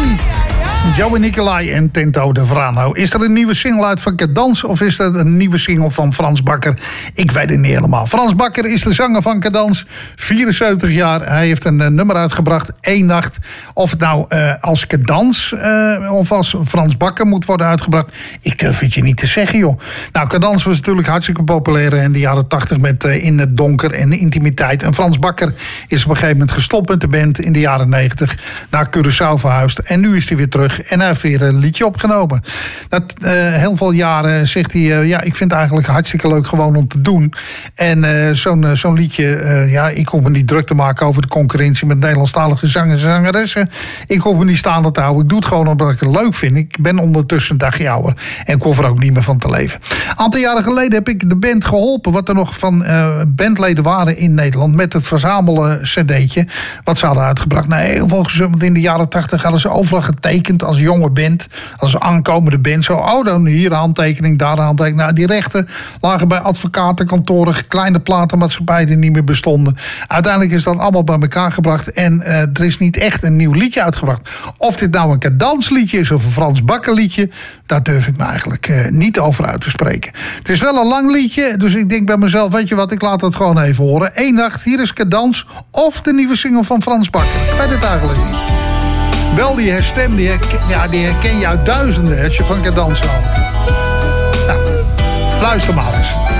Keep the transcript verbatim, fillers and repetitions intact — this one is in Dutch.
Nicolai. Joey Nicolai en Tinto de Vrano. Is er een nieuwe single uit van Cadans of is dat een nieuwe single van Frans Bakker? Ik weet het niet helemaal. Frans Bakker is de zanger van Cadans, vierenzeventig jaar. Hij heeft een uh, nummer uitgebracht, één nacht. Of het nou uh, als Cadans uh, of als Frans Bakker moet worden uitgebracht, ik durf het je niet te zeggen, joh. Nou, Cadans was natuurlijk hartstikke populair in de jaren tachtig met uh, In het donker en Intimiteit. En Frans Bakker is op een gegeven moment gestopt met de band in de jaren negentig, naar Curaçao verhuisd. En nu is hij weer terug. En hij heeft weer een liedje opgenomen. Dat uh, heel veel jaren zegt hij, uh, ja, ik vind het eigenlijk hartstikke leuk gewoon om te doen. En uh, zo'n, uh, zo'n liedje, uh, ja, ik hoef me niet druk te maken over de concurrentie met Nederlandstalige zangers en zangeressen. Ik hoef me niet staande te houden. Ik doe het gewoon omdat ik het leuk vind. Ik ben ondertussen een dagje ouder en ik hoef er ook niet meer van te leven. Een aantal jaren geleden heb ik de band geholpen, wat er nog van uh, bandleden waren in Nederland, met het verzamelen cd'tje, wat ze hadden uitgebracht. Nou, heel veel gezond. In de jaren tachtig hadden ze overal getekend als jonge band, als aankomende band. Zo, oh, dan hier een handtekening, daar een handtekening. Nou, die rechten lagen bij advocatenkantoren, kleine platenmaatschappijen die niet meer bestonden. Uiteindelijk is dat allemaal bij elkaar gebracht en uh, er is niet echt een nieuw liedje uitgebracht. Of dit nou een Cadans-liedje is of een Frans Bakker-liedje, daar durf ik me eigenlijk uh, niet over uit te spreken. Het is wel een lang liedje, dus ik denk bij mezelf, weet je wat, ik laat het gewoon even horen. Eén nacht, hier is Cadans of de nieuwe single van Frans Bakker. Ik weet het eigenlijk niet. Wel, die stem, die herken, ja, die herken je uit duizenden als je van Cadans houdt. Nou, luister maar eens.